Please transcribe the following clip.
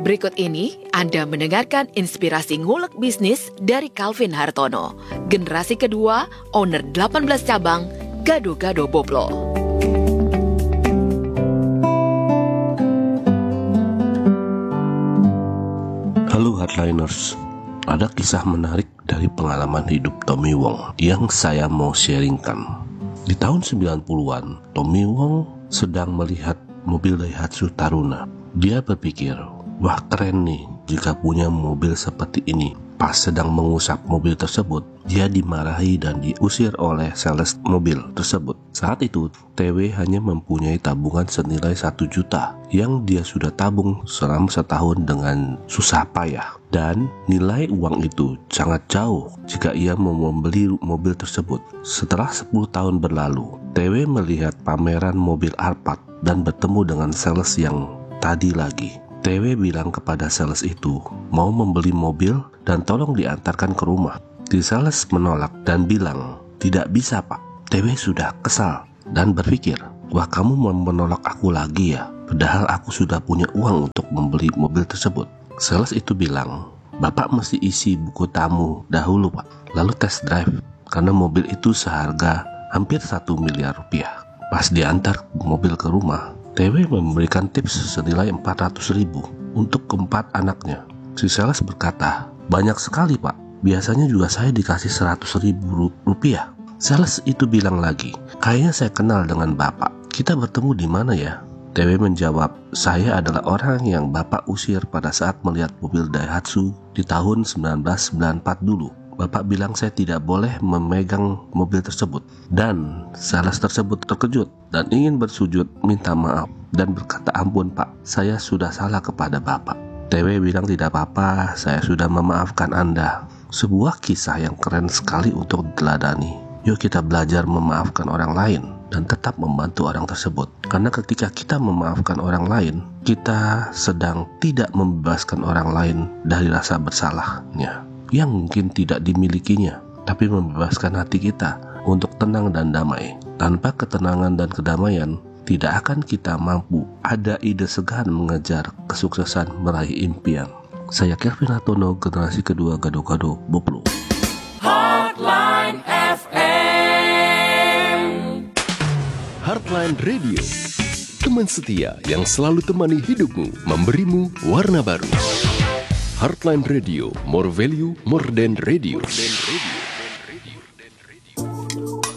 Berikut ini Anda mendengarkan inspirasi ngulek bisnis dari Calvin Hartono, generasi kedua, owner 18 cabang, Gado-Gado Boplo. Halo Hardliners, ada kisah menarik dari pengalaman hidup Tommy Wong yang saya mau sharingkan. Di tahun 90-an, Tommy Wong sedang melihat mobil Daihatsu Taruna. Dia berpikir, wah keren nih jika punya mobil seperti ini. Pas sedang mengusap mobil tersebut, dia dimarahi dan diusir oleh sales mobil tersebut. Saat itu, TW hanya mempunyai tabungan senilai 1 juta yang dia sudah tabung selama setahun dengan susah payah. Dan nilai uang itu sangat jauh jika ia mau membeli mobil tersebut. Setelah 10 tahun berlalu, TW melihat pameran mobil Alphard dan bertemu dengan sales yang tadi lagi. TW bilang kepada sales itu mau membeli mobil dan tolong diantarkan ke rumah. Si sales menolak dan bilang, tidak bisa pak. TW sudah kesal dan berpikir, wah kamu mau menolak aku lagi ya, padahal aku sudah punya uang untuk membeli mobil tersebut. Sales itu bilang, bapak mesti isi buku tamu dahulu pak, lalu test drive, karena mobil itu seharga hampir 1 miliar rupiah. Pas diantar mobil ke rumah, TW memberikan tips senilai 400.000 untuk keempat anaknya. Si sales berkata, banyak sekali pak, biasanya juga saya dikasih 100.000 rupiah. Sales itu bilang lagi, kayaknya saya kenal dengan bapak, kita bertemu di mana ya? TW menjawab, saya adalah orang yang bapak usir pada saat melihat mobil Daihatsu di tahun 1994 dulu. Bapak bilang saya tidak boleh memegang mobil tersebut. Dan sales tersebut terkejut dan ingin bersujud minta maaf dan berkata, ampun pak, saya sudah salah kepada bapak. TW bilang tidak apa-apa, saya sudah memaafkan Anda. Sebuah kisah yang keren sekali untuk diteladani. Yuk kita belajar memaafkan orang lain dan tetap membantu orang tersebut. Karena ketika kita memaafkan orang lain, kita sedang tidak membebaskan orang lain dari rasa bersalahnya yang mungkin tidak dimilikinya, tapi membebaskan hati kita untuk tenang dan damai. Tanpa ketenangan dan kedamaian, tidak akan kita mampu ada ide segan mengejar kesuksesan meraih impian. Saya Calvin Hartono, generasi kedua Gado-Gado Boplo. Heartline FM. Heartline Radio, teman setia yang selalu temani hidupmu, memberimu warna baru. Heartline Radio, more value, more than radio.